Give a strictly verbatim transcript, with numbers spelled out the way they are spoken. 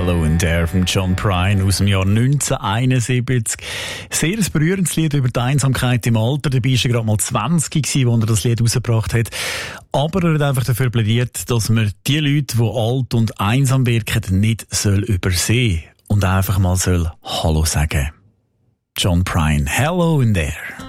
Hello in There von John Prine aus dem Jahr neunzehnhunderteinundsiebzig. Sehr ein berührendes Lied über die Einsamkeit im Alter. Dabei war er gerade mal zwanzig, als er das Lied rausgebracht hat. Aber er hat einfach dafür plädiert, dass man die Leute, die alt und einsam wirken, nicht soll übersehen und einfach mal soll Hallo sagen. John Prine, Hello in There.